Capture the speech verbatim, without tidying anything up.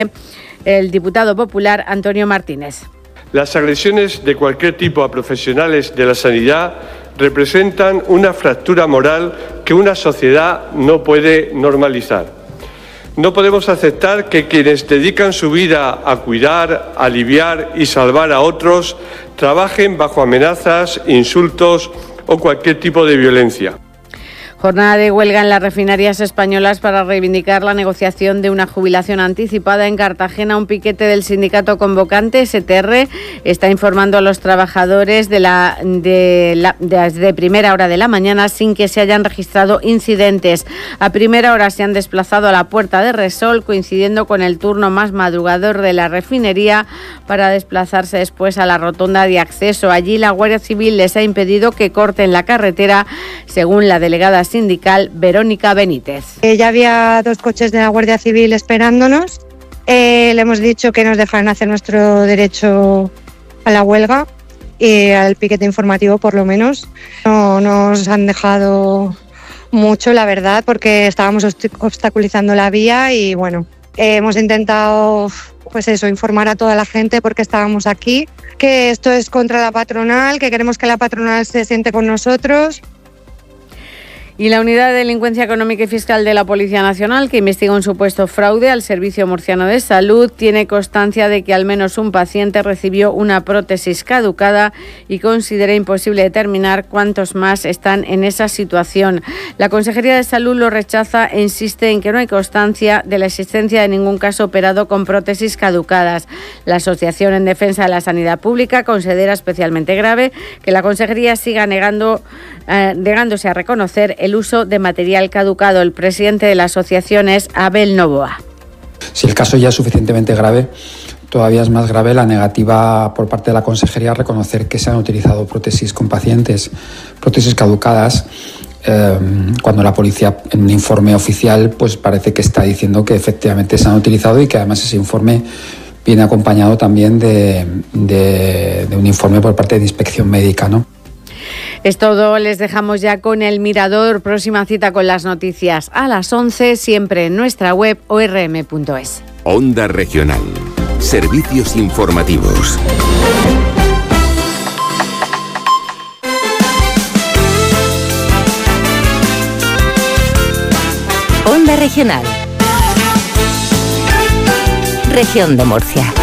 el diputado popular Antonio Martínez. Las agresiones de cualquier tipo a profesionales de la sanidad representan una fractura moral que una sociedad no puede normalizar. No podemos aceptar que quienes dedican su vida a cuidar, aliviar y salvar a otros trabajen bajo amenazas, insultos o cualquier tipo de violencia. Jornada de huelga en las refinerías españolas para reivindicar la negociación de una jubilación anticipada en Cartagena. Un piquete del sindicato convocante, S T R, está informando a los trabajadores de la, de la, desde primera hora de la mañana sin que se hayan registrado incidentes. A primera hora se han desplazado a la Puerta de Resol, coincidiendo con el turno más madrugador de la refinería, para desplazarse después a la rotonda de acceso. Allí la Guardia Civil les ha impedido que corten la carretera, según la delegada sindical Verónica Benítez. Eh, ya había dos coches de la Guardia Civil esperándonos. Eh, le hemos dicho que nos dejaran hacer nuestro derecho a la huelga y al piquete informativo, por lo menos. No nos han dejado mucho, la verdad, porque estábamos obstaculizando la vía y bueno, eh, hemos intentado pues eso, informar a toda la gente porque estábamos aquí, que esto es contra la patronal, que queremos que la patronal se siente con nosotros. Y la Unidad de Delincuencia Económica y Fiscal de la Policía Nacional, que investiga un supuesto fraude al Servicio Murciano de Salud, tiene constancia de que al menos un paciente recibió una prótesis caducada y considera imposible determinar cuántos más están en esa situación. La Consejería de Salud lo rechaza e insiste en que no hay constancia de la existencia de ningún caso operado con prótesis caducadas. La Asociación en Defensa de la Sanidad Pública considera especialmente grave que la Consejería siga negando, eh, negándose a reconocer el uso de material caducado. El presidente de la asociación es Abel Novoa. Si el caso ya es suficientemente grave, todavía es más grave la negativa por parte de la Consejería a reconocer que se han utilizado prótesis con pacientes, prótesis caducadas, eh, cuando la policía en un informe oficial pues parece que está diciendo que efectivamente se han utilizado y que además ese informe viene acompañado también de, de, de un informe por parte de Inspección Médica, ¿no? Es todo, les dejamos ya con El Mirador. Próxima cita con las noticias a las once, siempre en nuestra web o r m punto es. Onda Regional. Servicios informativos. Onda Regional. Región de Murcia.